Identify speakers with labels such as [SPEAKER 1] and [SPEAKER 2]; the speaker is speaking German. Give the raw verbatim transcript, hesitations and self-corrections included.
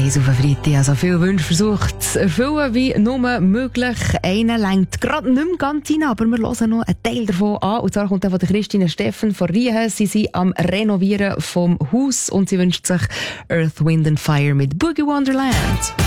[SPEAKER 1] Eis auf den Freitag. Also viele Wünsche versucht zu erfüllen, wie nur möglich. Einer lenkt gerade nicht mehr ganz rein, aber wir hören noch einen Teil davon an. Und zwar kommt der von der Christine Steffen von Riehen. Sie sind am Renovieren vom Haus und sie wünscht sich Earth, Wind and Fire mit Boogie Wonderland.